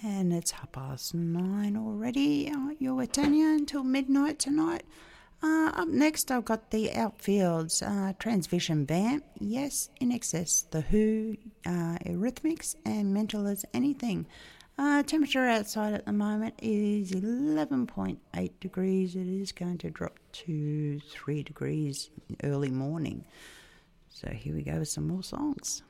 And it's 9:30 already. You're with Tanya until midnight tonight. Up next, I've got the Outfields, Transvision Vamp, Yes, In Excess, The Who, Eurythmics, and Mental as Anything. Temperature outside at the moment is 11.8 degrees. It is going to drop to 3 degrees early morning. So here we go with some more songs.